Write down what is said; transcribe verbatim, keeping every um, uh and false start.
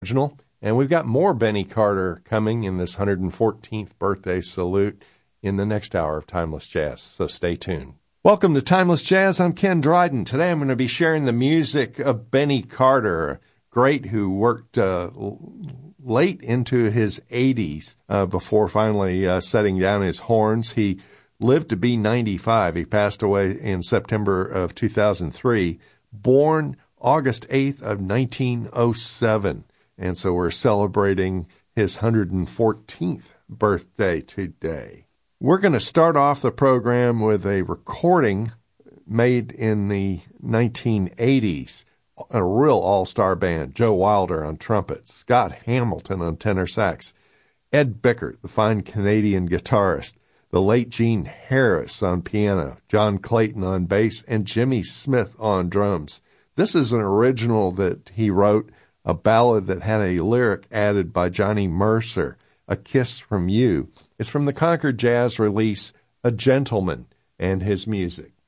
Original. And we've got more Benny Carter coming in this one hundred fourteenth birthday salute in the next hour of Timeless Jazz, so stay tuned. Welcome to Timeless Jazz. I'm Ken Dryden. Today I'm going to be sharing the music of Benny Carter, a great who worked uh, late into his eighties uh, before finally uh, setting down his horns. He lived to be ninety-five. He passed away in September of two thousand three, born August eighth of nineteen oh seven. And so we're celebrating his one hundred fourteenth birthday today. We're going to start off the program with a recording made in the nineteen eighties. A real all-star band. Joe Wilder on trumpet, Scott Hamilton on tenor sax, Ed Bickert, the fine Canadian guitarist, the late Gene Harris on piano, John Clayton on bass, and Jimmy Smith on drums. This is an original that he wrote, a ballad that had a lyric added by Johnny Mercer, A Kiss from You. It's from the Concord Jazz release, A Gentleman and His Music.